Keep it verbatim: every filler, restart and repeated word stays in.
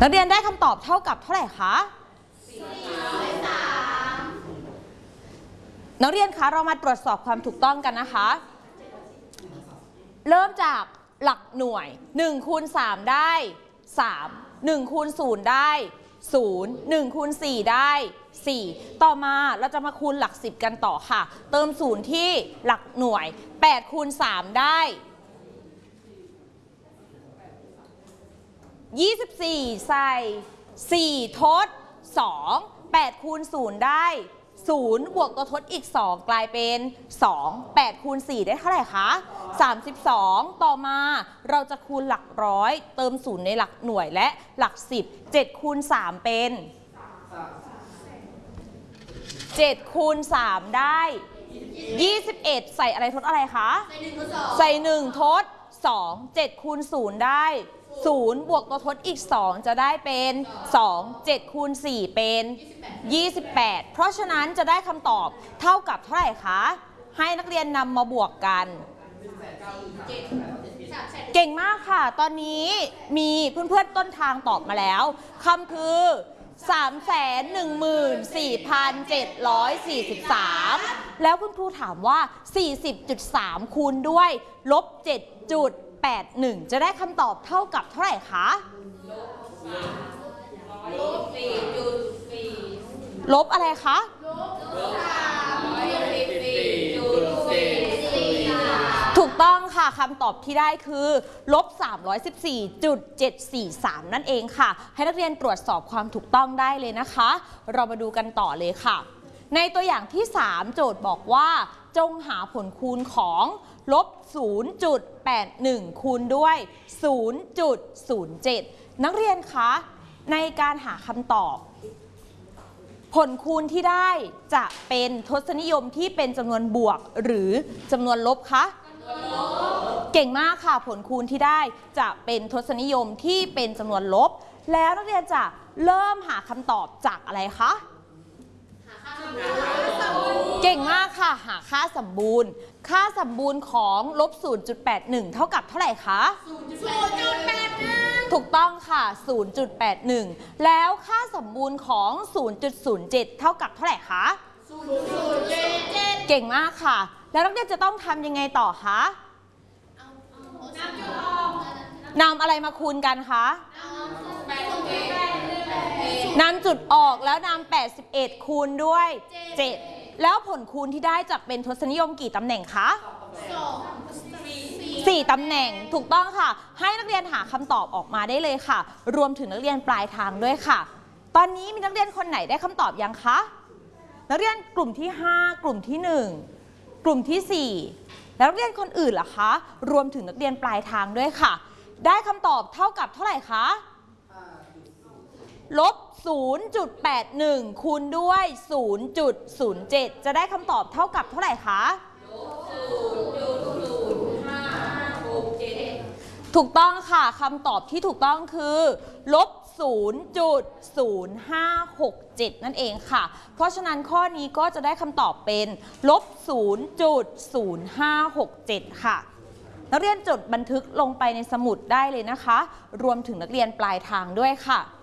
นักเรียนได้คำตอบเท่ากับเท่าไหร่คะนักเรียนคะเรามาตรวจสอบความถูกต้องกันนะคะเริ่มจากหลักหน่วยหนึ่งคูณสามได้สาม หนึ่งคูณศูนย์ได้ศูนย์ หนึ่งคูณสี่ได้สี่ต่อมาเราจะมาคูณหลักสิบกันต่อค่ะเติมศูนย์ที่หลักหน่วยแปดคูณสามได้ยี่สิบสี่ใส่สี่ทดสอง แปดคูณศูนย์ได้ศูนย์บวกตัวทดอีกสองกลายเป็นสอง แปดคูณสี่ได้เท่าไหร่คะสามสิบสองต่อมาเราจะคูณหลักร้อยเติมศูนย์ในหลักหน่วยและหลักสิบ เจ็ดคูณสามเป็นเจ็ดคูณสามได้ยี่สิบเอ็ดใส่อะไรทดอะไรคะใส่หนึ่งทดสอง เจ็ดคูณศูนย์ได้ศูนย์บวกตัวทดอีกสองจะได้เป็นสอง เจ็ดคูณสี่เป็นยี่สิบแปดเพราะฉะนั้นจะได้คำตอบเท่ากับเท่าไหร่คะให้นักเรียนนำมาบวกกันเก่งมากค่ะตอนนี้มีเพื่อนๆต้นทางตอบมาแล้วคำคือ สามแสนหนึ่งหมื่นสี่พันเจ็ดร้อยสี่สิบสาม แล้วคุณครูถามว่า สี่สิบจุดสาม คูณด้วยลบ เจ็ดจุดแปดหนึ่ง จะได้คำตอบเท่ากับเท่าไหร่คะลบอะไรคะถูกต้องค่ะคำตอบที่ได้คือลบ สามร้อยสิบสี่จุดเจ็ดสี่สาม นั่นเองค่ะให้นักเรียนตรวจสอบความถูกต้องได้เลยนะคะเรามาดูกันต่อเลยค่ะในตัวอย่างที่สามโจทย์บอกว่าจงหาผลคูณของลบ ศูนย์จุดแปดหนึ่ง คูณด้วย ศูนย์จุดศูนย์เจ็ด นักเรียนคะในการหาคำตอบผลคูณที่ได้จะเป็นทศนิยมที่เป็นจำนวนบวกหรือจำนวนลบคะเก่งมากค่ะผลคูณที่ได้จะเป็นทศนิยมที่เป็นจำนวนลบแล้วนักเรียนจะเริ่มหาคำตอบจากอะไรคะเก่งมากค่ะหาค่าสมบูรณ์ค่าสมบูรณ์ของลบ ศูนย์จุดแปดหนึ่ง เท่ากับเท่าไหร่คะ ศูนย์จุดแปดหนึ่ง ถูกต้องค่ะ ศูนย์จุดแปดหนึ่ง แล้วค่าสมบูรณ์ของ ศูนย์จุดศูนย์เจ็ด เท่ากับเท่าไหร่คะ ศูนย์จุดศูนย์เจ็ด เก่งมากค่ะแล้วนักเรียนจะต้องทำยังไงต่อคะนำอะไรมาคูณกันคะนำจุดออกแล้วนำแปดสิบเอ็ดคูณด้วยเจ็ดแล้วผลคูณที่ได้จะเป็นทศนิยมกี่ตำแหน่งคะสี่ตำแหน่งถูกต้องค่ะให้นักเรียนหาคำตอบออกมาได้เลยค่ะรวมถึงนักเรียนปลายทางด้วยค่ะตอนนี้มีนักเรียนคนไหนได้คำตอบยังคะนักเรียนกลุ่มที่ห้ากลุ่มที่หนึ่งกลุ่มที่สี่แล้วนักเรียนคนอื่นล่ะคะรวมถึงนักเรียนปลายทางด้วยค่ะได้คำตอบเท่ากับเท่าไหร่คะลบ ศูนย์จุดแปดหนึ่ง คูณด้วย ศูนย์จุดศูนย์เจ็ด จะได้คำตอบเท่ากับเท่าไหร่คะลบ ศูนย์จุดศูนย์ห้าหกเจ็ด ถูกต้องค่ะคำตอบที่ถูกต้องคือลบ ศูนย์จุดศูนย์ห้าหกเจ็ด นั่นเองค่ะเพราะฉะนั้นข้อนี้ก็จะได้คำตอบเป็นลบ ศูนย์จุดศูนย์ห้าหกเจ็ด ค่ะนักเรียนจดบันทึกลงไปในสมุดได้เลยนะคะรวมถึงนักเรียนปลายทางด้วยค่ะ